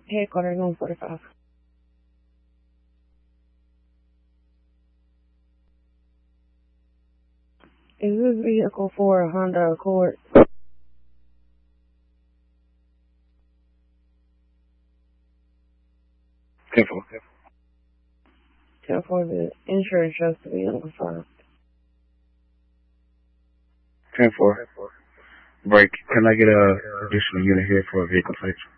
Headquarters 145. Is this vehicle for a Honda Accord? 10-4. 10-4, the insurance shows to be unconfirmed. 10-4. Break. Can I get a additional unit here for a vehicle search?